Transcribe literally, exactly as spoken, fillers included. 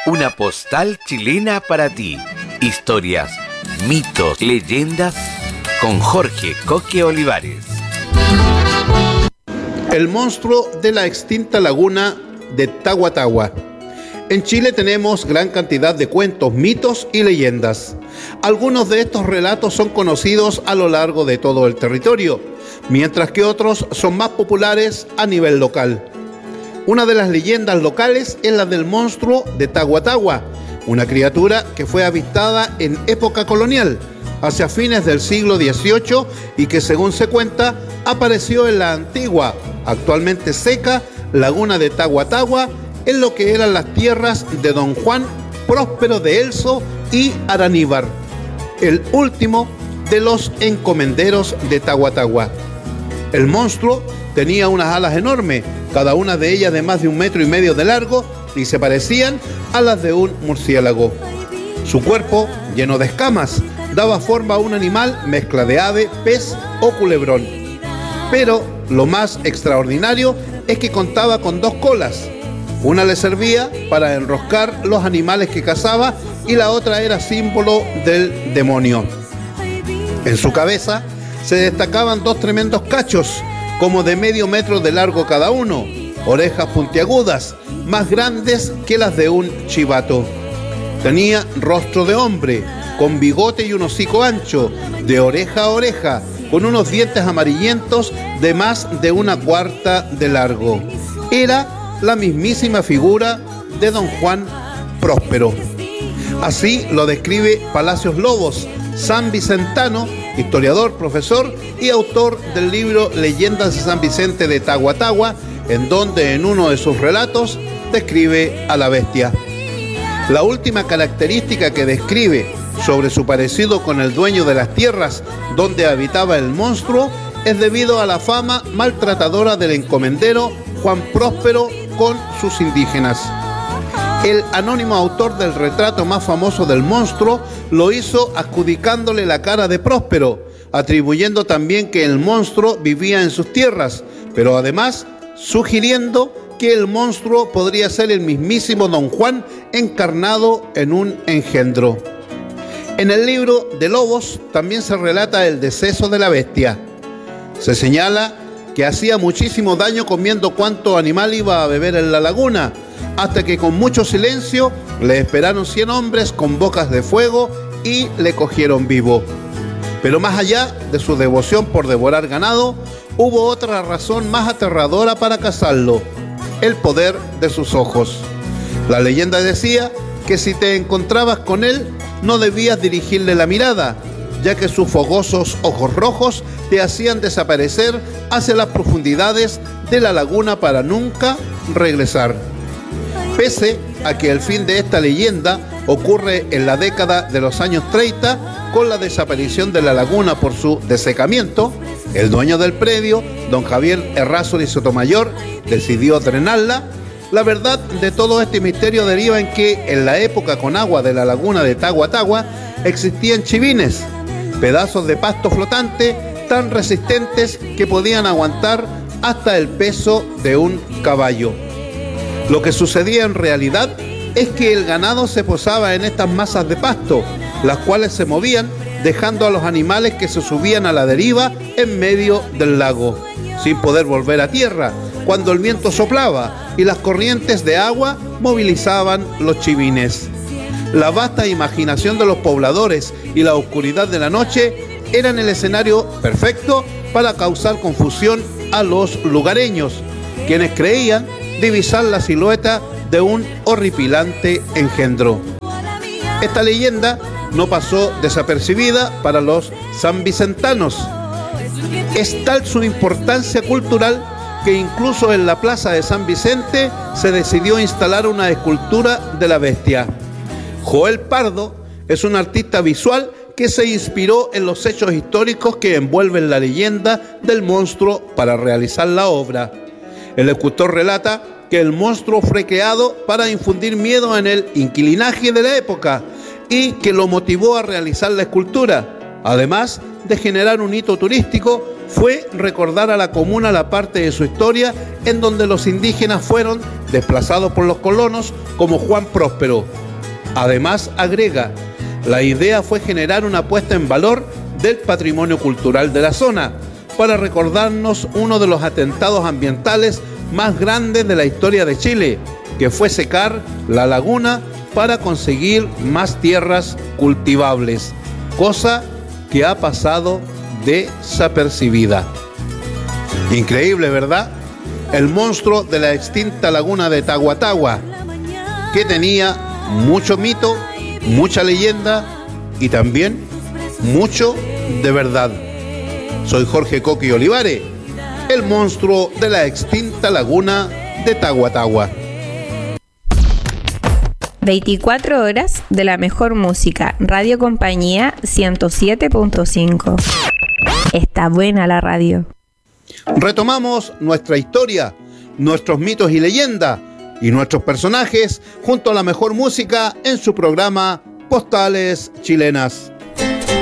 Una postal chilena para ti. Historias, mitos, leyendas con Jorge Coque Olivares. El monstruo de la extinta laguna de Tagua Tagua. En Chile tenemos gran cantidad de cuentos, mitos y leyendas. Algunos de estos relatos son conocidos a lo largo de todo el territorio, mientras que otros son más populares a nivel local. Una de las leyendas locales es la del monstruo de Tagua Tagua, una criatura que fue avistada en época colonial, hacia fines del siglo dieciocho, y que, según se cuenta, apareció en la antigua, actualmente seca, laguna de Tagua Tagua, en lo que eran las tierras de don Juan Próspero de Elso y Araníbar, el último de los encomenderos de Tagua Tagua. El monstruo tenía unas alas enormes, cada una de ellas de más de un metro y medio de largo, y se parecían a las de un murciélago. Su cuerpo, lleno de escamas, daba forma a un animal mezcla de ave, pez o culebrón. Pero lo más extraordinario es que contaba con dos colas. Una le servía para enroscar los animales que cazaba y la otra era símbolo del demonio. En su cabeza se destacaban dos tremendos cachos, como de medio metro de largo cada uno, orejas puntiagudas, más grandes que las de un chivato. Tenía rostro de hombre, con bigote y un hocico ancho, de oreja a oreja, con unos dientes amarillentos de más de una cuarta de largo. Era la mismísima figura de don Juan Próspero. Así lo describe Palacios Lobos, san vicentano, historiador, profesor y autor del libro Leyendas de San Vicente de Tagua Tagua, en donde en uno de sus relatos describe a la bestia. La última característica que describe sobre su parecido con el dueño de las tierras donde habitaba el monstruo es debido a la fama maltratadora del encomendero Juan Próspero con sus indígenas. El anónimo autor del retrato más famoso del monstruo lo hizo adjudicándole la cara de Próspero, atribuyendo también que el monstruo vivía en sus tierras, pero además sugiriendo que el monstruo podría ser el mismísimo don Juan encarnado en un engendro. En el libro de Lobos también se relata el deceso de la bestia. Se señala que hacía muchísimo daño comiendo cuanto animal iba a beber en la laguna, hasta que con mucho silencio le esperaron cien hombres con bocas de fuego y le cogieron vivo. Pero más allá de su devoción por devorar ganado, hubo otra razón más aterradora para cazarlo: el poder de sus ojos. La leyenda decía que si te encontrabas con él, no debías dirigirle la mirada, ya que sus fogosos ojos rojos te hacían desaparecer hacia las profundidades de la laguna para nunca regresar. Pese a que el fin de esta leyenda ocurre en la década de los años treinta, con la desaparición de la laguna por su desecamiento, el dueño del predio, don Javier Errázuriz y Sotomayor, decidió drenarla. La verdad de todo este misterio deriva en que en la época con agua de la laguna de Tagua Tagua existían chivines, pedazos de pasto flotante tan resistentes que podían aguantar hasta el peso de un caballo. Lo que sucedía en realidad es que el ganado se posaba en estas masas de pasto, las cuales se movían dejando a los animales que se subían a la deriva en medio del lago, sin poder volver a tierra, cuando el viento soplaba y las corrientes de agua movilizaban los chivines. La vasta imaginación de los pobladores y la oscuridad de la noche eran el escenario perfecto para causar confusión a los lugareños, quienes creían divisar la silueta de un horripilante engendro. Esta leyenda no pasó desapercibida para los sanvicentanos. Es tal su importancia cultural que incluso en la plaza de San Vicente se decidió instalar una escultura de la bestia. Joel Pardo es un artista visual que se inspiró en los hechos históricos que envuelven la leyenda del monstruo para realizar la obra. El escultor relata que el monstruo fue creado para infundir miedo en el inquilinaje de la época y que lo motivó a realizar la escultura, además de generar un hito turístico fue recordar a la comuna la parte de su historia en donde los indígenas fueron desplazados por los colonos como Juan Próspero. Además, agrega, la idea fue generar una puesta en valor del patrimonio cultural de la zona para recordarnos uno de los atentados ambientales más grandes de la historia de Chile, que fue secar la laguna para conseguir más tierras cultivables, cosa que ha pasado desapercibida. Increíble, ¿verdad? El monstruo de la extinta laguna de Tagua Tagua, que tenía mucho mito, mucha leyenda y también mucho de verdad. Soy Jorge Coqui Olivares, el monstruo de la extinta laguna de Tagua Tagua. veinticuatro horas de la mejor música. Radio Compañía ciento siete punto cinco. Está buena la radio. Retomamos nuestra historia, nuestros mitos y leyendas y nuestros personajes junto a la mejor música en su programa Postales Chilenas.